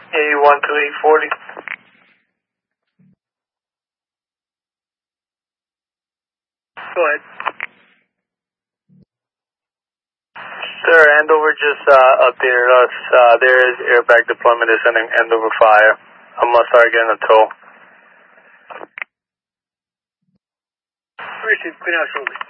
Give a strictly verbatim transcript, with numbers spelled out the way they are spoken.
A one two eight forty. Go ahead. Sir, Andover just uh, updated us. Uh, there is airbag deployment is sending Andover fire. I'm gonna start getting a tow. Received, clean out shortly.